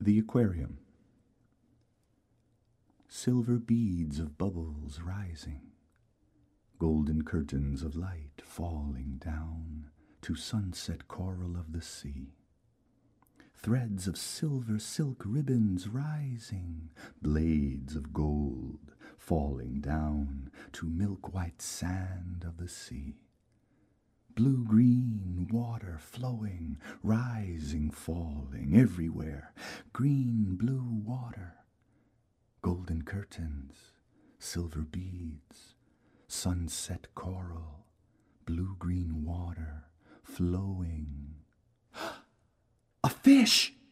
The aquarium. Silver beads of bubbles rising, golden curtains of light falling down to sunset coral of the sea. Threads of silver silk ribbons rising, blades of gold falling down to milk-white sand of the sea. Blue-green water flowing, rising, falling everywhere. Green-blue water, golden curtains, silver beads, sunset coral, blue-green water flowing. A fish!